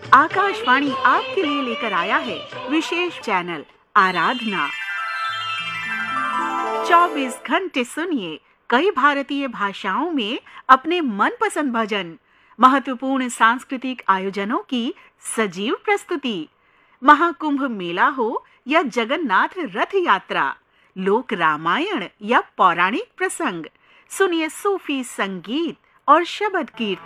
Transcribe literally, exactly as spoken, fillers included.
आकाशवाणी आपके लिए लेकर आया है विशेष चैनल आराधना। चौबीस घंटे सुनिए कई भारतीय भाषाओं में अपने मनपसंद भजन, महत्वपूर्ण सांस्कृतिक आयोजनों की सजीव प्रस्तुति, महाकुंभ मेला हो या जगन्नाथ रथ यात्रा, लोक रामायण या पौराणिक प्रसंग, सुनिए सूफी संगीत और शबद कीर्तन।